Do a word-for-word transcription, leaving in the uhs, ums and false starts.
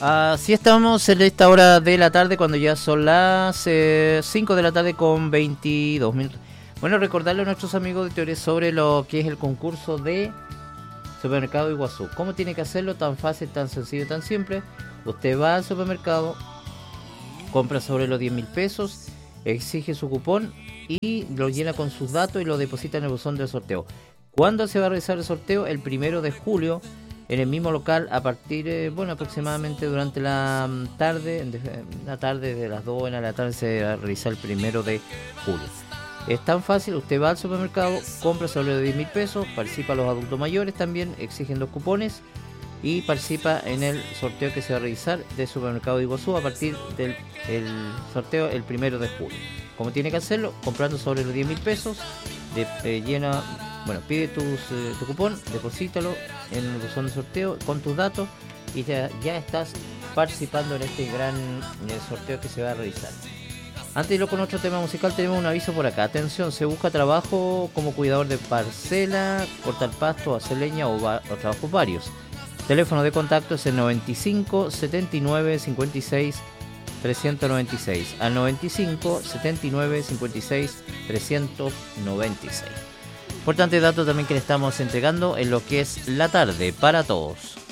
Así estamos en esta hora de la tarde, cuando ya son las eh, cinco de la tarde con veintidós minutos. Bueno, recordarle a nuestros amigos de Teoría sobre lo que es el concurso de Supermercado Iguazú. ¿Cómo tiene que hacerlo? Tan fácil, tan sencillo, tan simple. Usted va al supermercado, compra sobre los diez mil pesos, exige su cupón y lo llena con sus datos y lo deposita en el buzón del sorteo. ¿Cuándo se va a realizar el sorteo? El primero de julio, en el mismo local, a partir, eh, bueno, aproximadamente durante la tarde, de, la tarde de las dos en la tarde se va a realizar el primero de julio. Es tan fácil, usted va al supermercado, compra sobre los diez mil pesos, participa los adultos mayores también, exigen dos cupones y participa en el sorteo que se va a realizar de Supermercado Iguazú a partir del el sorteo el primero de julio. ¿Cómo tiene que hacerlo? Comprando sobre los diez mil pesos, de, eh, llena, bueno, pide tus, eh, tu cupón, deposítalo en el buzón de sorteo con tus datos y ya, ya estás participando en este gran eh, sorteo que se va a realizar. Antes de ir con otro tema musical, tenemos un aviso por acá. Atención, se busca trabajo como cuidador de parcela, cortar pasto, hacer leña o, va, o trabajos varios. Teléfono de contacto es el noventa y cinco, setenta y nueve, cincuenta y seis, trescientos noventa y seis. Al noventa y cinco, setenta y nueve, cincuenta y seis, trescientos noventa y seis. Importante dato también que le estamos entregando en lo que es la tarde para todos.